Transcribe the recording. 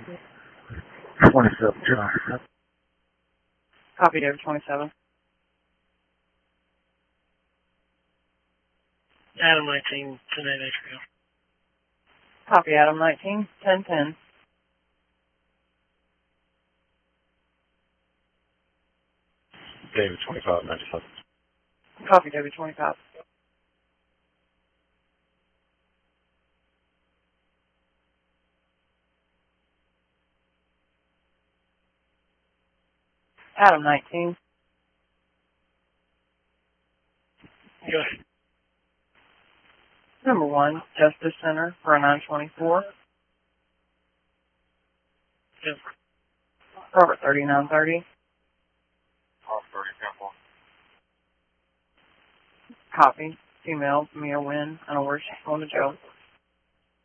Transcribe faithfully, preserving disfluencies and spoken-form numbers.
twenty-seven, John. Copy, David twenty-seven. Adam nineteen, ten eight Atrio. Copy, Adam nineteen, ten ten. David twenty-five, ninety-seven. Copy, David twenty-five. Adam nineteen. Go ahead. Number one, Justice Center for a nine twenty-four. Yep. Robert thirty-nine thirty. Off thirty, Temple. Copy. Female, Mia Wynn, unaware she's going to jail.